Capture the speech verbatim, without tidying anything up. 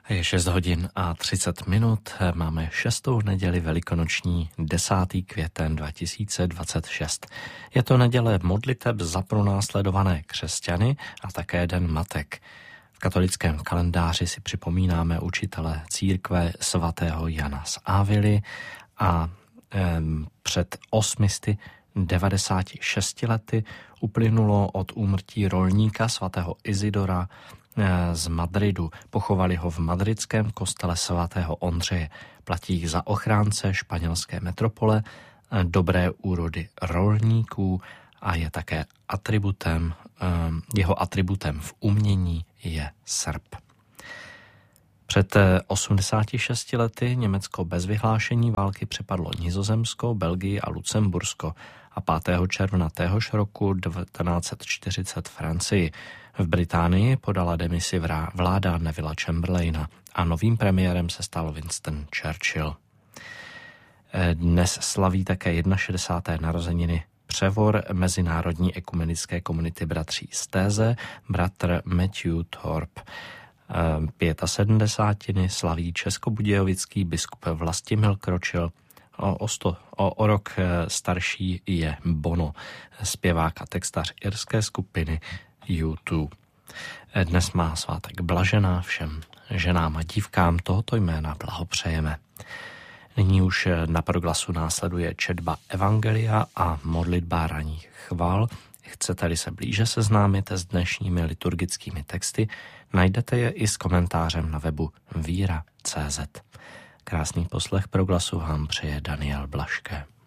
Je šest hodin a třicet minut, máme šestou neděli velikonoční, desátý květen dva tisíce dvacet šest. Je to neděle modliteb za pronásledované křesťany a také Den matek. V katolickém kalendáři si připomínáme učitele církve svatého Jana z Ávily a em, před osmisty devadesáti šesti lety uplynulo od úmrtí rolníka svatého Izidora z Madridu. Pochovali ho v madridském kostele svatého Ondřeje. Platí za ochránce španělské metropole, dobré úrody rolníků a je také atributem, jeho atributem v umění je srp. Před osmdesáti šesti lety Německo bez vyhlášení války přepadlo Nizozemsko, Belgii a Lucembursko a pátého června téhož roku devatenáct set čtyřicet Francii. V Británii podala demisi vláda Nevilla Chamberlaina a novým premiérem se stal Winston Churchill. Dnes slaví také šedesáté jedna narozeniny převor mezinárodní ekumenické komunity bratří z Téze, bratr Matthew Thorpe. sedmdesátiny slaví českobudějovický biskup Vlastimil Kročil. O, o, sto, o, o rok starší je Bono, zpěvák a textař irské skupiny U dva. Dnes má svátek Blažená, všem ženám a dívkám tohoto jména blahopřejeme. Nyní už na proglasu následuje četba Evangelia a modlitba ranních chval. Chcete-li se blíže seznámit s dnešními liturgickými texty, najdete je i s komentářem na webu víra tečka cé zet. Krásný poslech proglasu vám přeje Daniel Blaške.